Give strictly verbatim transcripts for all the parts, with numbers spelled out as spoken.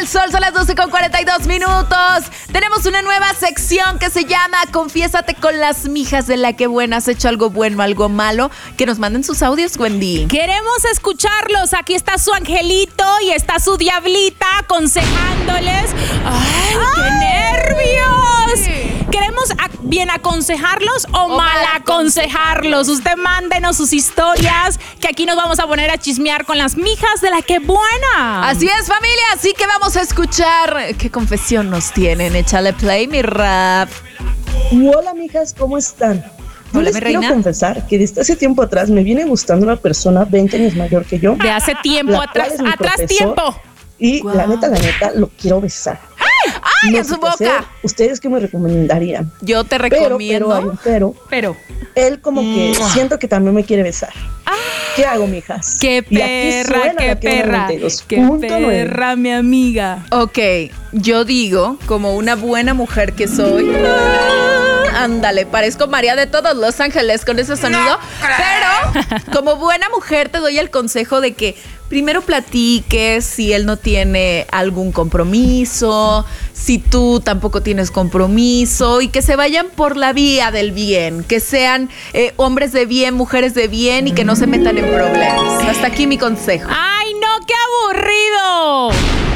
del Sol, son las doce con cuarenta y dos minutos. Tenemos una nueva sección que se llama Confiésate con las mijas de la que buena. ¿Has hecho algo bueno, algo malo? Que nos manden sus audios, Wendy. Queremos escucharlos. Aquí está su angelito y está su diablita aconsejándoles. ¡Ay, ¡Ay! qué nervios! ¿Queremos a- bien aconsejarlos o, o mal aconsejarlos? Usted mándenos sus historias, que aquí nos vamos a poner a chismear con las mijas de la que buena. Así es, familia, así que vamos a escuchar qué confesión nos tienen. Échale play, mi rap. Hola, mijas, ¿cómo están? Yo Hola, les mi quiero reina. confesar que desde hace tiempo atrás me viene gustando una persona veinte años mayor que yo. De hace tiempo la atrás, cual es mi atrás profesor, tiempo. Y Wow. la neta, la neta, lo quiero besar. ¡Ay, No en sé su qué hacer. boca! ¿Ustedes qué me recomendarían? Yo te Pero, recomiendo. pero, hay un pero. Pero, Él como que siento que también me quiere besar. ¿Qué hago, mijas? qué Y aquí perra, suena qué la que perra, noventa y dos qué punto nueve. perra, mi amiga. Ok, yo digo, como una buena mujer que soy. ah, Ándale, parezco María de todos Los Ángeles con ese sonido. Pero como buena mujer te doy el consejo de que primero platiques si él no tiene algún compromiso, si tú tampoco tienes compromiso, y que se vayan por la vía del bien, que sean eh, hombres de bien, mujeres de bien y que no se metan en problemas. Hasta aquí mi consejo. ¡Ay, no, qué aburrido!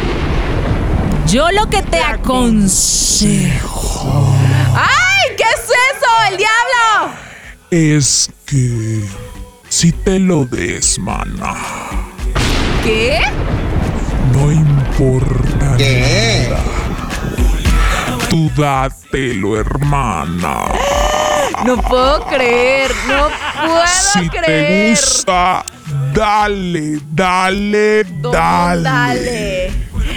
Yo lo que te aconsejo. ¡Ay! ¿Qué es eso? ¡El diablo! Es que si te lo des, mana, ¿Qué? no importa nada. Tú dátelo, hermana. No puedo creer, no puedo Si creer. te gusta, dale, dale, Don, dale. dale.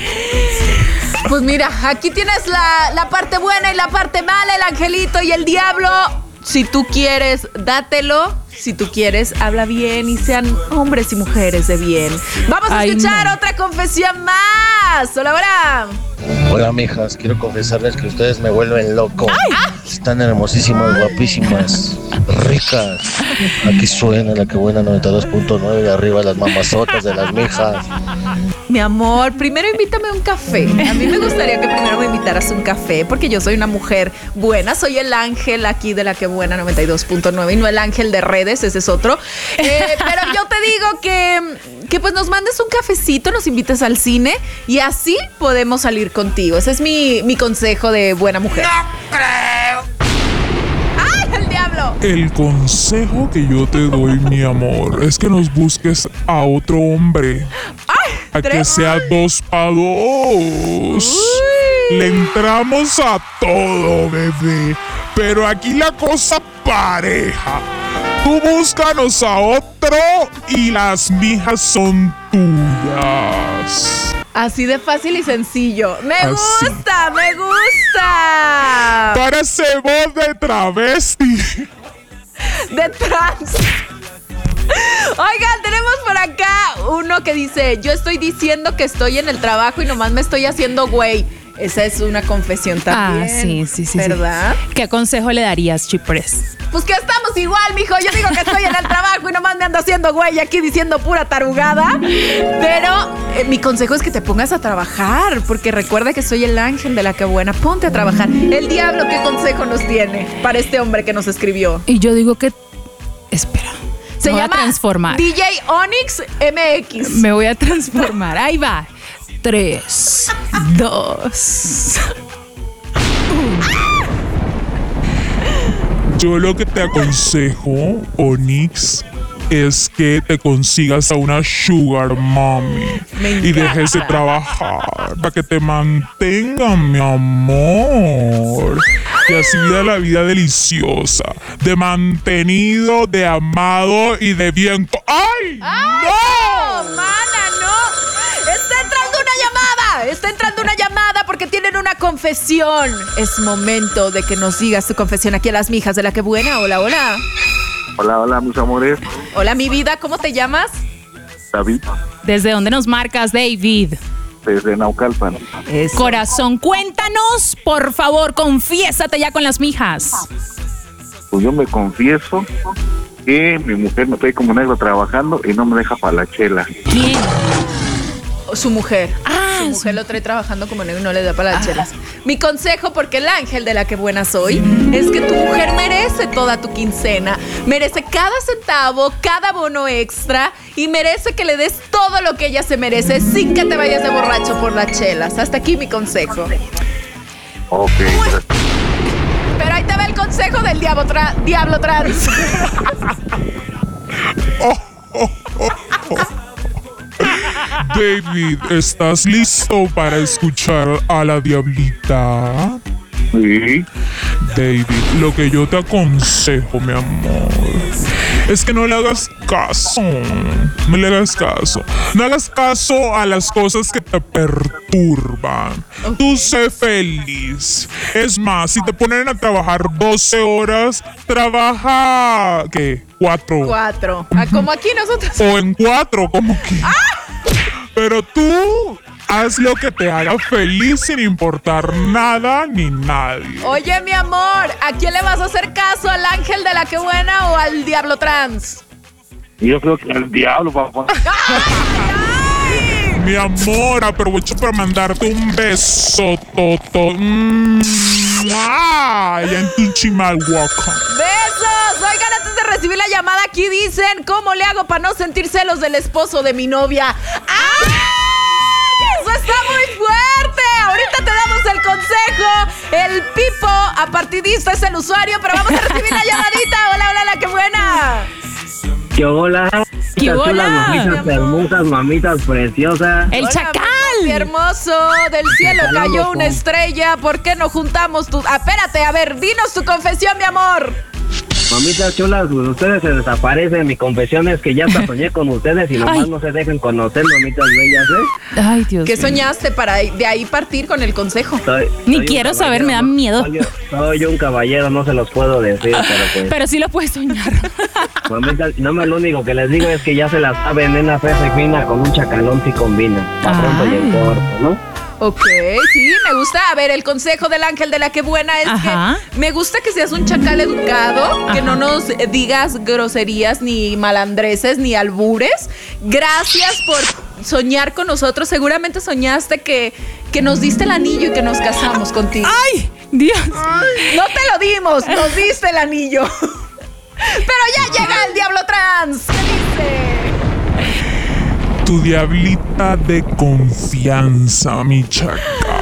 Pues mira, aquí tienes la, la parte buena y la parte mala, el angelito y el diablo. Si tú quieres, dátelo. Si tú quieres, habla bien y sean hombres y mujeres de bien. Vamos a Ay, escuchar no. otra confesión más. Hola, hola. Hola, mijas, quiero confesarles que ustedes me vuelven loco. Están hermosísimas, guapísimas, ricas. Aquí suena la que buena noventa y dos punto nueve y arriba las mamazotas de las mijas. Mi amor, primero invítame a un café. A mí me gustaría que primero me invitaras a un café porque yo soy una mujer buena. Soy el ángel aquí de la que buena noventa y dos punto nueve y no el ángel de redes, ese es otro. Eh, pero yo te digo que, que pues nos mandes un cafecito, nos invites al cine y así podemos salir contigo. Ese es mi, mi consejo de buena mujer. ¡No creo! ¡Ay, el diablo! El consejo que yo te doy, mi amor, es que nos busques a otro hombre. A que tres. sea dos pa' dos. Le entramos a todo, bebé. Pero aquí la cosa pareja. Tú búscanos a otro y las mijas son tuyas. Así de fácil y sencillo. ¡Me Así. gusta! ¡Me gusta! Parece voz de travesti. De trans. Oigan, tenemos por acá uno que dice: yo estoy diciendo que estoy en el trabajo y nomás me estoy haciendo güey. Esa es una confesión también. Ah, sí, sí, sí. ¿Verdad? Sí. ¿Qué consejo le darías, Chipres? Pues que estamos igual, mijo. Yo digo que estoy en el trabajo y nomás me ando haciendo güey aquí diciendo pura tarugada. Pero eh, mi consejo es que te pongas a trabajar, porque recuerda que soy el ángel de la que buena. Ponte a trabajar. El diablo, ¿qué consejo nos tiene para este hombre que nos escribió? Y yo digo que... Espera. Se me voy llama a transformar. D J Onyx M X. Me voy a transformar. Ahí va. Tres, dos. Yo lo que te aconsejo, Onyx, es que te consigas a una sugar mommy Me y dejes de trabajar para que te mantengan, mi amor. Y así viva la vida deliciosa, de mantenido, de amado y de bien. co- ¡Ay! ¡Ay, ¡No! no! ¡Mana, no! ¡Está entrando una llamada! ¡Está entrando una llamada porque tienen una confesión! Es momento de que nos digas tu confesión aquí a las mijas de la que buena. Hola, hola. Hola, hola, mis amores. Hola, mi vida. ¿Cómo te llamas? David, ¿Desde dónde nos marcas, David? desde Naucalpan. Eso. Corazón, cuéntanos, por favor, confiésate ya con las mijas. Pues yo me confieso que mi mujer me trae como negro trabajando y no me deja para la chela. ¿Quién? Su mujer. Ah, Su mujer lo trae trabajando como negro y no le da para las chelas. Mi consejo, porque el ángel de la que buena soy, es que tu mujer merece toda tu quincena. Merece cada centavo, cada bono extra y merece que le des todo lo que ella se merece sin que te vayas de borracho por las chelas. Hasta aquí mi consejo. Ok. Pero ahí te va el consejo del diablo, tra- diablo trans. Oh, oh, oh, oh. David, ¿estás listo para escuchar a la diablita? Sí. David, lo que yo te aconsejo, mi amor, es que no le hagas caso. No le hagas caso. No hagas caso a las cosas que te perturban. Okay. Tú sé feliz. Es más, si te ponen a trabajar doce horas, trabaja, ¿qué? Cuatro. Cuatro. Ah, como aquí nosotros. O en cuatro, como que. ¡Ah! Pero tú haz lo que te haga feliz sin importar nada ni nadie. Oye, mi amor, ¿a quién le vas a hacer caso? ¿Al ángel de la que buena o al diablo trans? Yo creo que al diablo, papá. Mi amor, aprovecho para mandarte un beso, Toto. Mm, allá en tu Chimalhuacán. ¡Besos! Oigan, antes de recibir la llamada, aquí dicen, ¿cómo le hago para no sentir celos del esposo de mi novia? ¡Ay! ¡Eso está muy fuerte! Ahorita te damos el consejo. El Pipo apartidista es el usuario, pero vamos a recibir la llamadita. Hola, hola, la que buena. ¿Qué hola? ¿Qué hola? Chulas, mamitas hermosas, mamitas preciosas. ¡El Hola, chacal! Mi hermoso, del cielo cayó una estrella. ¿Por qué no juntamos tu...? Ah, espérate, a ver, dinos tu confesión, mi amor. Mamitas chulas, pues ustedes se desaparecen. Mi confesión es que ya hasta soñé con ustedes y nomás Ay. no se dejen conocer, mamitas bellas, ¿eh? Ay, Dios ¿Qué mío. soñaste para de ahí partir con el consejo? Soy, Ni soy un quiero saber, caballero, me da ¿no? miedo. Soy, soy yo un caballero, no se los puedo decir, pero pues... Pero sí lo puedes soñar. Mamitas, no me lo único que les digo es que ya se la saben, nena fresa y fina, con un chacalón sí combina. Pa' pronto y en Ay. corto, ¿no? Ok, sí, me gusta. A ver, el consejo del ángel de la que buena es Ajá. que me gusta que seas un chacal educado, que Ajá. no nos digas groserías, ni malandreses, ni albures. Gracias por soñar con nosotros. Seguramente soñaste que, que nos diste el anillo y que nos casamos contigo. ¡Ay! Dios. No te lo dimos, nos diste el anillo. Pero ya llega el diablo trans. ¿Qué dice? Tu diablita de confianza, mi chacal.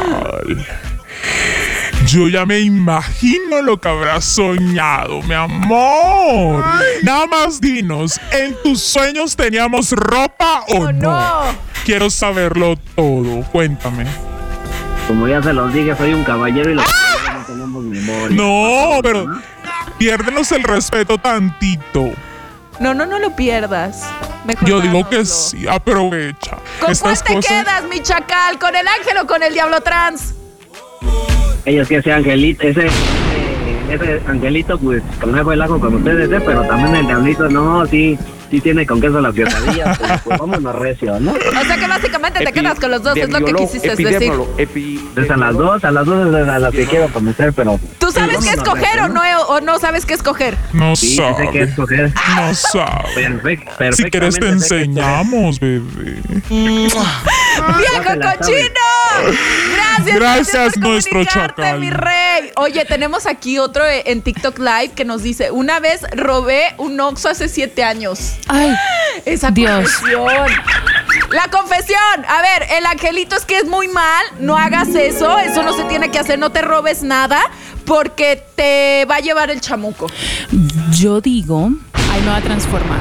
Yo ya me imagino lo que habrás soñado, mi amor. Nada más dinos, ¿en tus sueños teníamos ropa o Oh, no? no. Quiero saberlo todo, cuéntame. Como ya se los dije, soy un caballero y los caballeros no tenemos memoria. No, pero piérdenos el respeto tantito. No, no, no lo pierdas. Mejor Yo digo que dánoslo. sí, aprovecha. ¿Con Estas cuál te cosas. quedas, mi chacal? ¿Con el ángel o con el diablo trans? Ellos que ese angelito, ese, ese, ese angelito, pues, con el relajo con ustedes, ¿eh? Pero también el diablito, no, sí, sí tiene con queso las quesadillas, pues, pues vámonos recio, ¿no? O sea que básicamente te quedas con los dos, es lo que quisiste decir. Pues a las dos, a las dos es a las que quiero conocer, pero... ¿Tú sabes pues, qué vámonos escoger recio, o no, o no sabes qué escoger? No Sí, sí sé qué sabe. escoger. No sabe. Perfect, Si quieres te perfectamente sé qué enseñamos, bebé. ¡Viejo se la cochino! Gracias, Gracias, por nuestro comunicarte, chacal. mi rey. Oye, tenemos aquí otro eh, en TikTok Live que nos dice: una vez robé un Oxxo hace siete años. Ay, Esa Dios. confesión. La confesión. A ver, el angelito es que es muy mal. No hagas eso. Eso no se tiene que hacer. No te robes nada porque te va a llevar el chamuco. yo digo... Ay, me va a transformar.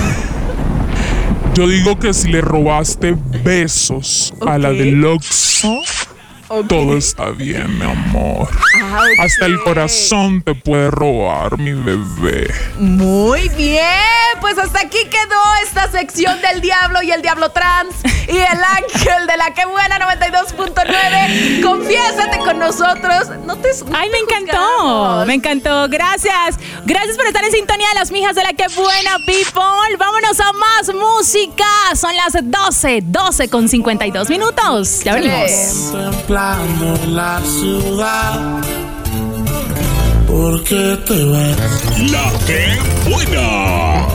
Yo digo que si le robaste besos a la Ok. del Oxxo, Ok. todo está bien, mi amor. Ah, ok. Hasta el corazón te puede robar, mi bebé. Muy bien, pues hasta aquí quedó esta sección del diablo y el diablo trans y el ángel de la que buena noventa y dos punto nueve. Confiésate con nosotros. No te no Ay, te me encantó, juzgamos. me encantó. Gracias. Gracias por estar en sintonía de las mijas de la que buena, people. Vámonos a más música. Son las doce, doce con cincuenta y dos minutos. Ya venimos. Contemplando la ciudad. ¿Por qué te vas? La que buena.